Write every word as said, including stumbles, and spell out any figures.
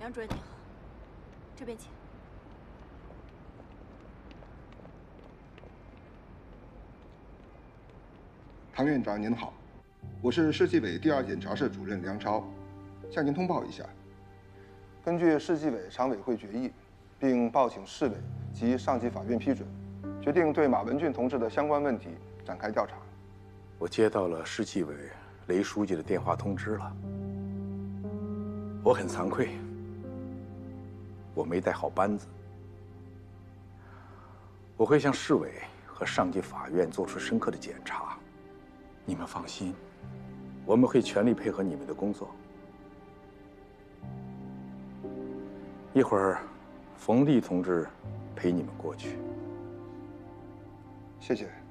梁主任您好，这边请。 唐院长您好，我是市纪委第二检察室主任梁超，向您通报一下，根据市纪委常委会决议，并报请市委及上级法院批准，决定对马文俊同志的相关问题展开调查。 我接到了市纪委雷书记的电话通知了，我很惭愧，我没带好班子。我会向市委和上级法院做出深刻的检查，你们放心，我们会全力配合你们的工作。一会儿，冯立同志陪你们过去。 谢谢。